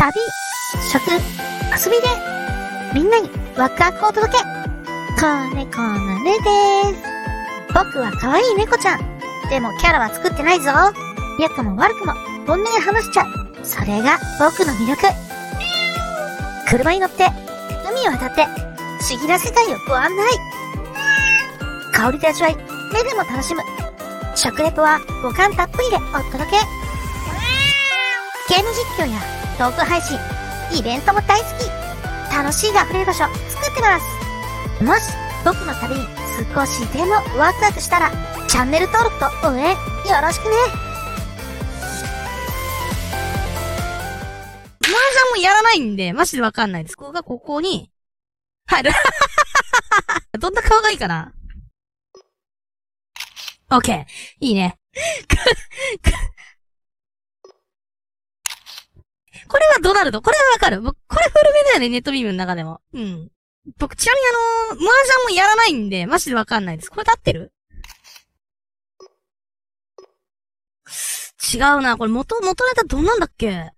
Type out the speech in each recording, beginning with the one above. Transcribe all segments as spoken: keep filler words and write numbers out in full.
旅、食、遊びで、みんなにワクワクをお届け。子猫のねでーす。僕は可愛い猫ちゃん。でもキャラは作ってないぞ。良くも悪くも本音で話しちゃう。それが僕の魅力。車に乗って、海を渡って、不思議な世界をご案内。香りで味わい、目でも楽しむ。食レポは五感たっぷりでお届け。ゲーム実況やトーク配信、イベントも大好き。楽しいが溢れる場所作ってます。もし僕の旅に少しでもワクワクしたら、チャンネル登録と応援よろしくね。 麻雀もやらないんで、マジでわかんないです。ここがここに入る。どんな顔がいいかな。オッケー。いいね。これはドナルド。これはわかる。僕、これ古めだよね、ネットビームの中でも。うん。僕、ちなみにあのー、麻雀もやらないんで、マジでわかんないです。これで合ってる？違うな。これ元、元ネタどんなんだっけ？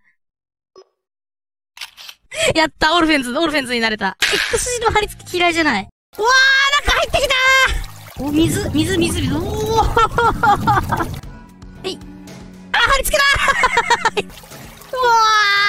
やった、オルフェンズ、オルフェンズになれた。X 字の貼り付き嫌いじゃない。うわー、中入ってきたー！お、水、水、水、水。おーはい。あ、貼り付けだーうわ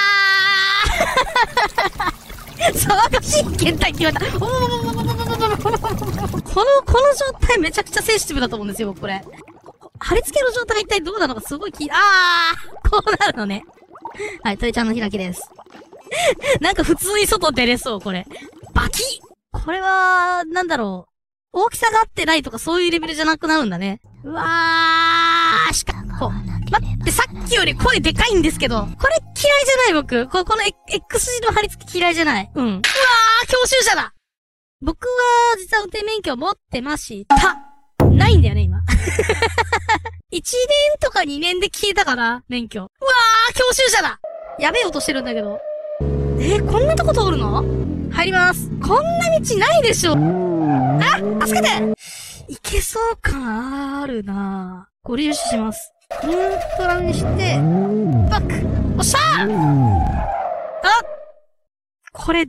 ー騒がしい検体って言われた。おーこの、この状態めちゃくちゃセンシティブだと思うんですよ、僕これ。貼り付けの状態が一体どうなのかすごい気、あーこうなるのね。はい、鳥ちゃんの開きです。なんか普通に外出れそう、これ。バキッこれは、なんだろう。大きさが合ってないとかそういうレベルじゃなくなるんだね。うわーしかも、待って、さっきより声でかいんですけど、これ嫌いじゃない僕。こ、この X 字の貼り付き嫌いじゃない。うん。うわー教習者だ僕は、実は運転免許を持ってました。ないんだよね、今。いちねんとかにねんで消えたかな、免許。うわー教習者だやべえ音してるんだけど。えー、こんなとこ通るの？入ります。こんな道ないでしょ。あ、助けていけそう感あるなぁ。ご利用します。ニュートラルにして、バックおっしゃーあこれ、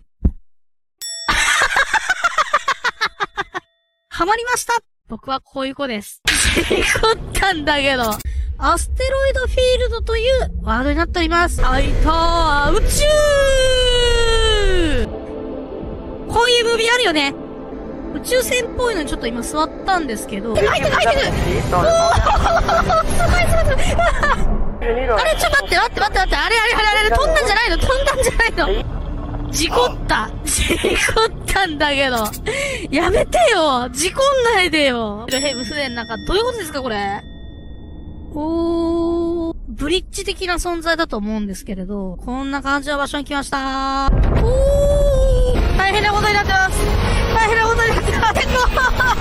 はまりました僕はこういう子です。事故ったんだけど。アステロイドフィールドというワードになっております。あいたー宇宙こういうムービーあるよね。宇宙船っぽいのにちょっと今座ったんですけど。入ってる入ってるおーすごいすごいすごいあれちょっと待って待って待って待ってあれあれあれあれ飛んだんじゃないの飛んだんじゃないの事故った事故ったんだけどやめてよ事故んないでよヘブ船の中どういうことですかこれおー、ブリッジ的な存在だと思うんですけれど、こんな感じの場所に来ましたー。おー、大変なことになってます。大変なことになってます。